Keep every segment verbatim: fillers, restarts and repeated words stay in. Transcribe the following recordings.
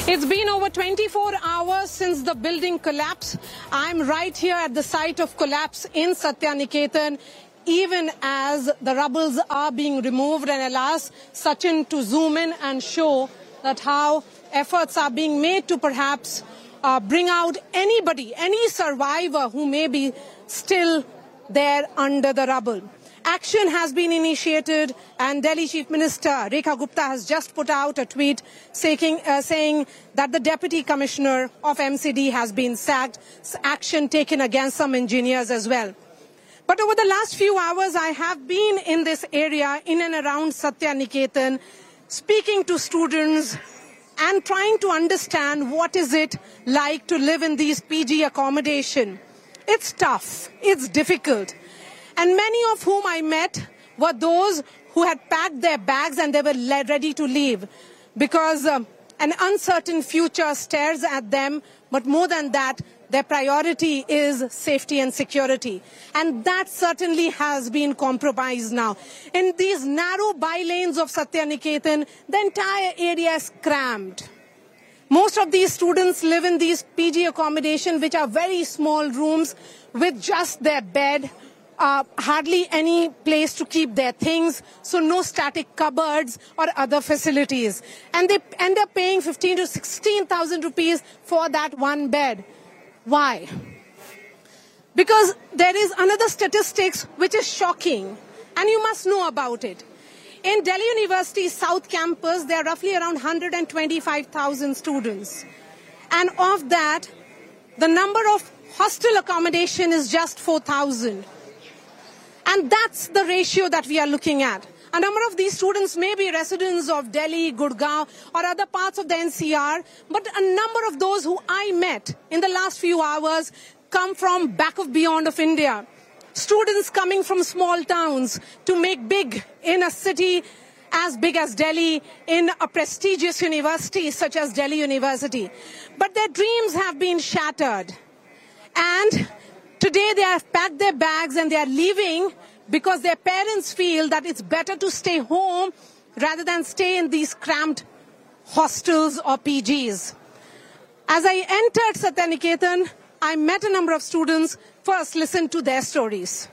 It's been over twenty-four hours since the building collapsed. I'm right here at the site of collapse in Satya Niketan, even as the rubbles are being removed, and I'll ask Sachin to zoom in and show that how efforts are being made to perhaps uh, bring out anybody, any survivor who may be still there under the rubble. Action has been initiated, and Delhi Chief Minister Rekha Gupta has just put out a tweet saying, uh, saying that the Deputy Commissioner of M C D has been sacked, action taken against some engineers as well. But over the last few hours, I have been in this area, in and around Satya Niketan, speaking to students and trying to understand what is it like to live in these P G accommodation. It's tough, it's difficult. And many of whom I met were those who had packed their bags and they were ready to leave because um, an uncertain future stares at them. But more than that, their priority is safety and security. And that certainly has been compromised now. In these narrow by-lanes of Satya Niketan, the entire area is crammed. Most of these students live in these P G accommodation, which are very small rooms with just their bed, Uh, hardly any place to keep their things, so no static cupboards or other facilities. And they end up paying fifteen to sixteen thousand rupees for that one bed. Why? Because there is another statistics which is shocking, and you must know about it. In Delhi University South Campus, there are roughly around one hundred twenty-five thousand students. And of that, the number of hostel accommodation is just four thousand. And that's the ratio that we are looking at. A number of these students may be residents of Delhi, Gurgaon, or other parts of the N C R, but a number of those who I met in the last few hours come from back of beyond of India. Students coming from small towns to make big in a city as big as Delhi, in a prestigious university such as Delhi University. But their dreams have been shattered. And today they have packed their bags and they are leaving because their parents feel that it's better to stay home rather than stay in these cramped hostels or P Gs. As I entered Satya Niketan, I met a number of students. First, listen to their stories.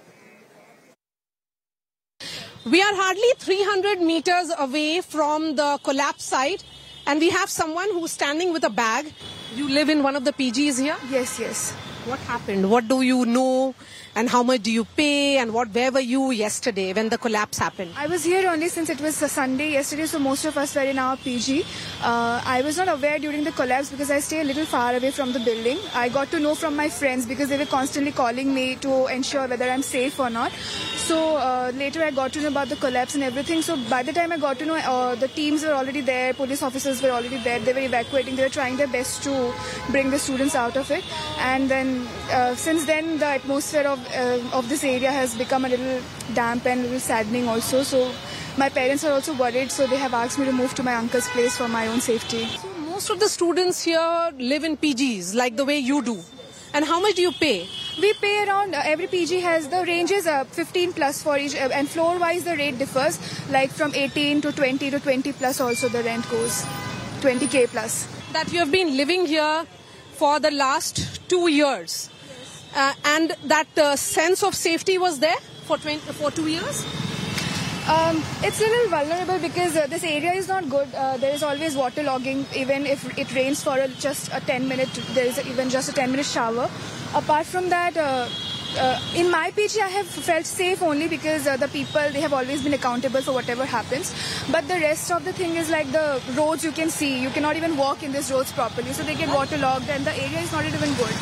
We are hardly three hundred meters away from the collapse site, and we have someone who's standing with a bag. You live in one of the P Gs here? Yes, yes. What happened? What do you know? And how much do you pay? And what, where were you yesterday when the collapse happened? I was here only since it was a Sunday yesterday, so most of us were in our P G. Uh, I was not aware during the collapse because I stay a little far away from the building. I got to know from my friends because they were constantly calling me to ensure whether I'm safe or not. So uh, later I got to know about the collapse and everything. So by the time I got to know, uh, the teams were already there, police officers were already there. They were evacuating. They were trying their best to bring the students out of it. And then uh, since then, the atmosphere of uh, of this area has become a little damp and a little saddening also. So my parents are also worried. So they have asked me to move to my uncle's place for my own safety. So most of the students here live in P Gs like the way you do. And how much do you pay? We pay around, uh, every P G has the ranges uh, fifteen plus for each, uh, and floor wise the rate differs, like from eighteen to twenty to twenty plus also the rent goes, twenty K plus. That you have been living here for the last two years. Uh, and that uh, sense of safety was there for, twenty, for two years? Um, it's a little vulnerable because uh, this area is not good. Uh, there is always water logging. Even if it rains for a, just a ten minute, there is even just a ten minute shower. Apart from that, uh, uh, in my P G I have felt safe only because uh, the people, they have always been accountable for whatever happens. But the rest of the thing is like the roads you can see. You cannot even walk in these roads properly. So they get waterlogged and the area is not even good.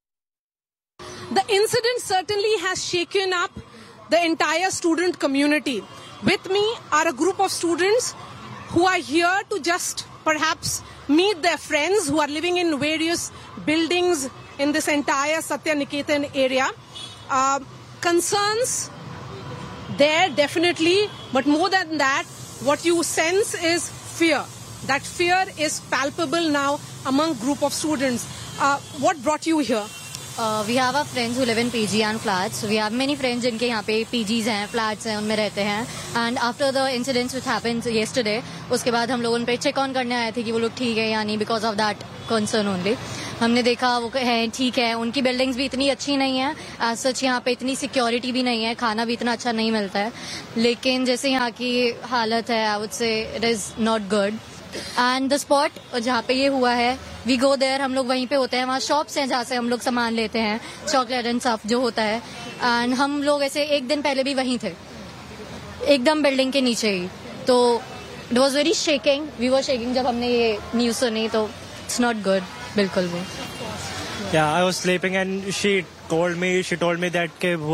The incident certainly has shaken up the entire student community. With me are a group of students who are here to just perhaps meet their friends who are living in various buildings in this entire Satya Niketan area. Uh, concerns there definitely, but more than that, what you sense is fear. That fear is palpable now among group of students. Uh, what brought you here? Uh, we have our friends who live in P G and flats. We have many friends जिनके यहाँ पे P Gs हैं, flats हैं, उनमें रहते हैं. And after the incidents which happened yesterday, उसके बाद हम लोग उन पे चेक ऑन करने आए थे कि वो लोग ठीक है या नहीं, because of that concern only. हमने देखा वो है ठीक है. उनकी बिल्डिंग्स भी इतनी अच्छी नहीं है. एज सच यहाँ पे इतनी सिक्योरिटी भी नहीं है, खाना भी इतना अच्छा नहीं मिलता है. लेकिन जैसे यहाँ की हालत है, I would say it is not good. And the spot जहाँ पे ये हुआ है, वी गो देयर, हम लोग वहीं पे होते हैं. वहाँ शॉप्स हैं जहाँ से हम लोग सामान लेते हैं, चॉकलेट एंड सफ जो होता है. एंड हम लोग ऐसे एक दिन पहले भी वहीं थे, एकदम बिल्डिंग के नीचे ही. तो it was very shaking, we were shaking जब हमने ये न्यूज सुनी. तो इट्स नॉट गुड बिल्कुल भी. Yeah, I was sleeping and she told me, she told me that के